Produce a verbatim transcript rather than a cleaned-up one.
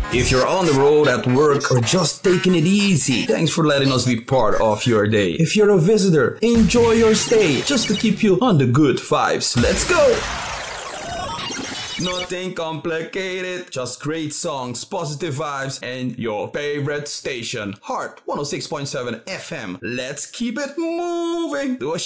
If you're on the road at work or just taking it easy, thanks for letting us be part of your day. If you're a visitor, enjoy your stay just to keep you on the good vibes. Let's go! Nothing complicated, just great songs, positive vibes, and your favorite station, Heart one oh six point seven F M. Let's keep it moving. Doe